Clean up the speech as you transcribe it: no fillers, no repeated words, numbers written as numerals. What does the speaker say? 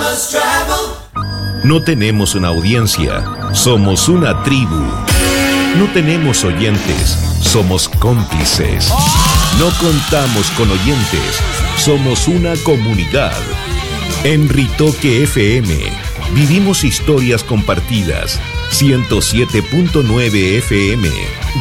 No tenemos una audiencia, somos una tribu. No tenemos oyentes, somos cómplices. No contamos con oyentes, somos una comunidad. En Ritoque FM vivimos historias compartidas. 107.9 FM